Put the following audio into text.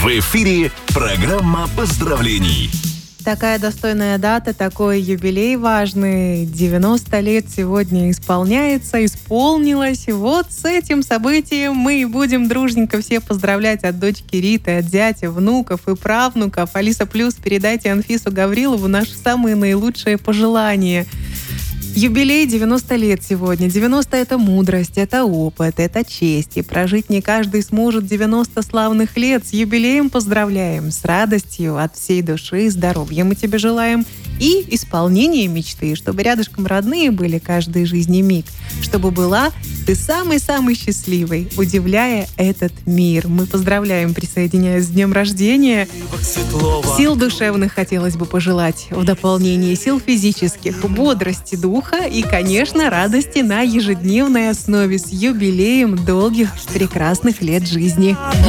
В эфире программа поздравлений. Такая достойная дата, такой юбилей важный. 90 лет сегодня исполнилось. И вот с этим событием мы и будем дружненько все поздравлять от дочки Риты, от зятя, внуков и правнуков. Алиса Плюс, передайте Анфису Гаврилову наши самые наилучшие пожелания. Юбилей 90 лет сегодня. 90 — это мудрость, это опыт, это честь. И прожить не каждый сможет 90 славных лет. С юбилеем поздравляем, с радостью, от всей души, здоровья мы тебе желаем. И исполнения мечты, чтобы рядышком родные были каждый жизни миг. Чтобы была ты самый-самый счастливый, удивляя этот мир. Мы поздравляем, присоединяясь с днем рождения. Сил душевных хотелось бы пожелать в дополнение, сил физических, бодрости духа и, конечно, радости на ежедневной основе с юбилеем долгих прекрасных лет жизни.